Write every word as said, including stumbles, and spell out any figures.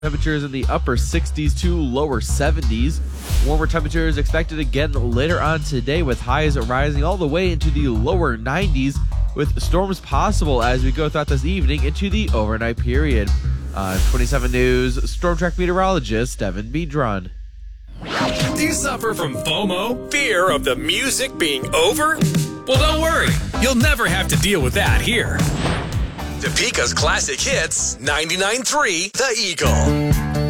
Temperatures in the upper sixties to lower seventies. Warmer temperatures expected again later on today, with highs rising all the way into the lower nineties, with storms possible as we go throughout this evening into the overnight period. On twenty-seven News, Storm Track meteorologist Evan Bedron. Do you suffer from FOMO? Fear of the music being over? Well, don't worry. You'll never have to deal with that here. Topeka's classic hits, ninety-nine point three The Eagle.